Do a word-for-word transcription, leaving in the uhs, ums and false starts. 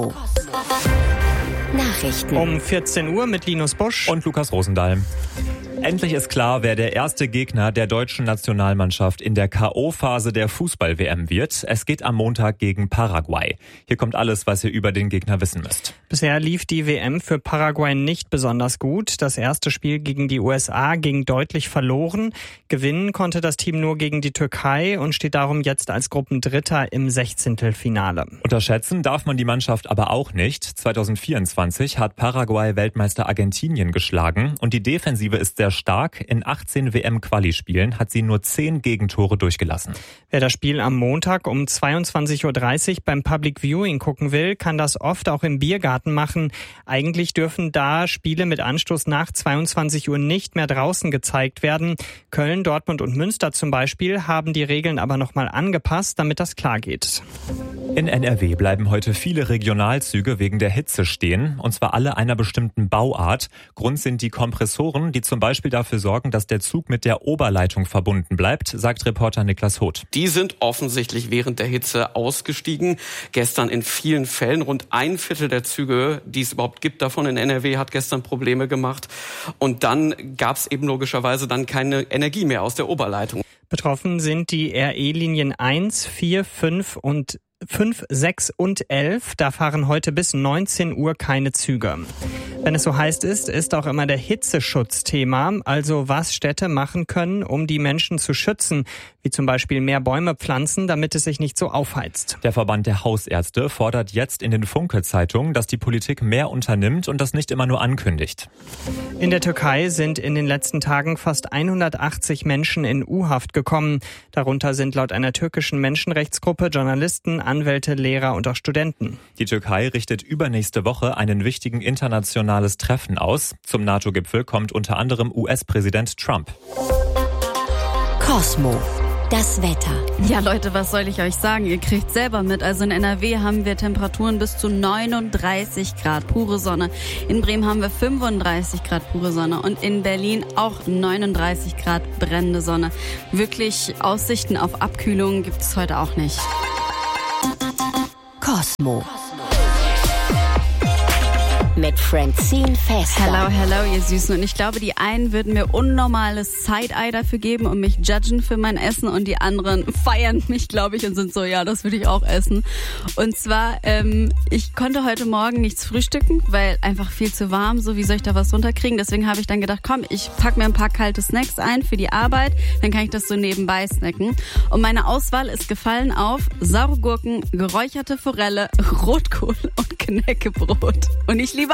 Nachrichten um vierzehn Uhr mit Linus Busch und Lukas Rosendahl. Endlich ist klar, wer der erste Gegner der deutschen Nationalmannschaft in der K O-Phase der Fußball-W M wird. Es geht am Montag gegen Paraguay. Hier kommt alles, was ihr über den Gegner wissen müsst. Bisher lief die W M für Paraguay nicht besonders gut. Das erste Spiel gegen die U S A ging deutlich verloren. Gewinnen konnte das Team nur gegen die Türkei und steht darum jetzt als Gruppendritter im Sechzehntelfinale. Unterschätzen darf man die Mannschaft aber auch nicht. zwanzig vierundzwanzig hat Paraguay Weltmeister Argentinien geschlagen und die Defensive ist sehr stark. In achtzehn W M-Quali-Spielen hat sie nur zehn Gegentore durchgelassen. Wer das Spiel am Montag um zweiundzwanzig Uhr dreißig beim Public Viewing gucken will, kann das oft auch im Biergarten machen. Eigentlich dürfen da Spiele mit Anstoß nach zweiundzwanzig Uhr nicht mehr draußen gezeigt werden. Köln, Dortmund und Münster zum Beispiel haben die Regeln aber nochmal angepasst, damit das klar geht. In N R W bleiben heute viele Regionalzüge wegen der Hitze stehen, und zwar alle einer bestimmten Bauart. Grund sind die Kompressoren, die zum Beispiel dafür sorgen, dass der Zug mit der Oberleitung verbunden bleibt, sagt Reporter Niklas Hoth. Die sind offensichtlich während der Hitze ausgestiegen. Gestern in vielen Fällen, rund ein Viertel der Züge, die es überhaupt gibt davon in N R W, hat gestern Probleme gemacht. Und dann gab es eben logischerweise dann keine Energie mehr aus der Oberleitung. Betroffen sind die R E-Linien eins, vier, fünf und fünf, sechs und elf. Da fahren heute bis neunzehn Uhr keine Züge. Wenn es so heiß ist, ist auch immer der Hitzeschutz Thema. Also was Städte machen können, um die Menschen zu schützen. Wie zum Beispiel mehr Bäume pflanzen, damit es sich nicht so aufheizt. Der Verband der Hausärzte fordert jetzt in den Funke-Zeitungen, dass die Politik mehr unternimmt und das nicht immer nur ankündigt. In der Türkei sind in den letzten Tagen fast hundertachtzig Menschen in U-Haft gekommen. Darunter sind laut einer türkischen Menschenrechtsgruppe Journalisten, Anwälte, Lehrer und auch Studenten. Die Türkei richtet übernächste Woche einen wichtigen internationales Treffen aus. Zum NATO-Gipfel kommt unter anderem U S-Präsident Trump. Cosmo. Das Wetter. Ja, Leute, was soll ich euch sagen? Ihr kriegt selber mit. Also in N R W haben wir Temperaturen bis zu neununddreißig Grad, pure Sonne. In Bremen haben wir fünfunddreißig Grad, pure Sonne. Und in Berlin auch neununddreißig Grad, brennende Sonne. Wirklich Aussichten auf Abkühlung gibt es heute auch nicht. Cosmo. Mit Francine Fester. Hello, hello, ihr Süßen. Und ich glaube, die einen würden mir unnormales Side-Eye dafür geben und mich judgen für mein Essen und die anderen feiern mich, glaube ich, und sind so, ja, das würde ich auch essen. Und zwar, ähm, ich konnte heute Morgen nichts frühstücken, weil einfach viel zu warm, so wie soll ich da was runterkriegen? Deswegen habe ich dann gedacht, komm, ich pack mir ein paar kalte Snacks ein für die Arbeit, dann kann ich das so nebenbei snacken. Und meine Auswahl ist gefallen auf saure Gurken, geräucherte Forelle, Rotkohl und Knäckebrot. Und ich liebe